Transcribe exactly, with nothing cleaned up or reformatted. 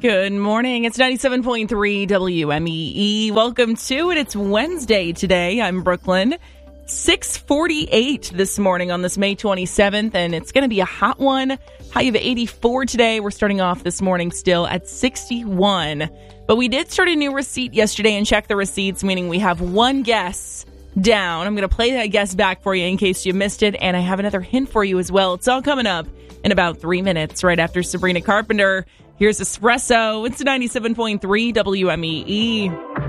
Good morning. It's ninety-seven point three W M E E. Welcome to it. It's Wednesday today. I'm Brooklyn. six forty-eight this morning on this May twenty-seventh, and it's going to be a hot one. High of eighty-four today. We're starting off this morning still at sixty-one. But we did start a new receipt yesterday and check the receipts, meaning we have one guess down. I'm going to play that guess back for you in case you missed it, and I have another hint for you as well. It's all coming up in about three minutes right after Sabrina Carpenter. Here's Espresso. It's ninety-seven point three W M E E.